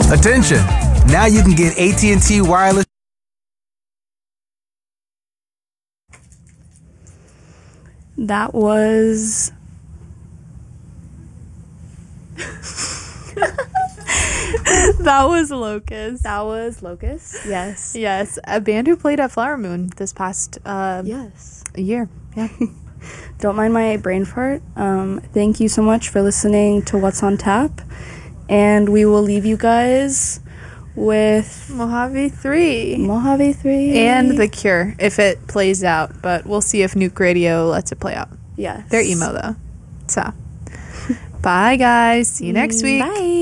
Attention! Now you can get AT&T wireless. That was... That was Locust. That was Locust. Yes. Yes, a band who played at Flower Moon this past Yes. year. Yeah. Don't mind my brain fart. Thank you so much for listening to What's on Tap. And we will leave you guys with Mojave 3. Mojave 3. And The Cure, if it plays out. But we'll see if Nuke Radio lets it play out. Yes. They're emo, though. So, bye, guys. See you next week. Bye.